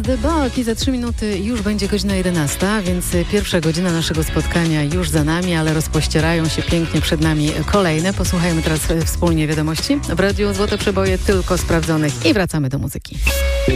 The Bulk i za 3 minuty już będzie godzina 11, więc pierwsza godzina naszego spotkania już za nami, ale rozpościerają się pięknie przed nami kolejne. Posłuchajmy teraz wspólnie wiadomości w Radiu Złote Przeboje tylko sprawdzonych i wracamy do muzyki.